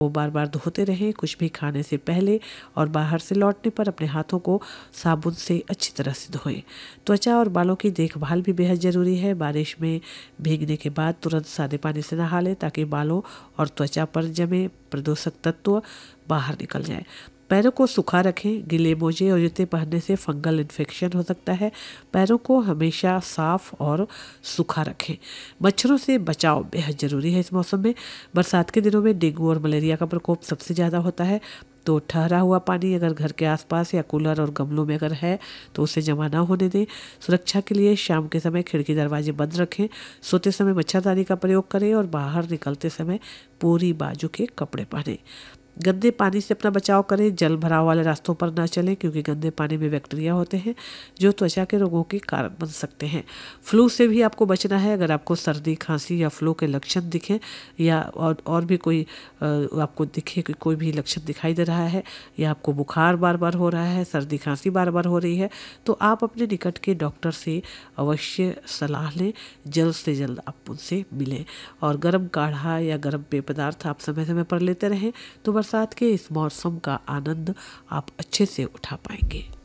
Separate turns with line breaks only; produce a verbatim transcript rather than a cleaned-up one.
वो बार बार धोते रहें, कुछ भी खाने से पहले और बाहर से लौटने पर अपने हाथों को साबुन से अच्छी तरह से धोएं। त्वचा और बालों की देखभाल भी बेहद ज़रूरी है। बारिश में भीगने के बाद तुरंत सादे पानी से नहा लें ताकि बालों और त्वचा पर जमे प्रदूषक तत्व बाहर निकल जाए। पैरों को सूखा रखें। गीले मोजे और जूते पहनने से फंगल इन्फेक्शन हो सकता है। पैरों को हमेशा साफ और सूखा रखें। मच्छरों से बचाव बेहद ज़रूरी है इस मौसम में। बरसात के दिनों में डेंगू और मलेरिया का प्रकोप सबसे ज़्यादा होता है, तो ठहरा हुआ पानी अगर घर के आसपास या कूलर और गमलों में अगर है तो उसे जमा ना होने दें। सुरक्षा के लिए शाम के समय खिड़की दरवाजे बंद रखें। सोते समय मच्छरदानी का प्रयोग करें और बाहर निकलते समय पूरी बाजू के कपड़े पहनें। गंदे पानी से अपना बचाव करें। जल भराव वाले रास्तों पर ना चलें क्योंकि गंदे पानी में बैक्टीरिया होते हैं जो त्वचा के रोगों के कारण बन सकते हैं। फ्लू से भी आपको बचना है। अगर आपको सर्दी, खांसी या फ्लू के लक्षण दिखें या और और भी कोई आपको दिखे कि कोई भी लक्षण दिखाई दे रहा है या आपको बुखार बार बार हो रहा है, सर्दी खांसी बार बार हो रही है, तो आप अपने निकट के डॉक्टर से अवश्य सलाह लें। जल्द से जल्द आप उनसे मिलें और गर्म काढ़ा या गर्म पेय पदार्थ आप समय समय पर लेते रहें तो बरसात के इस मौसम का आनंद आप अच्छे से उठा पाएंगे।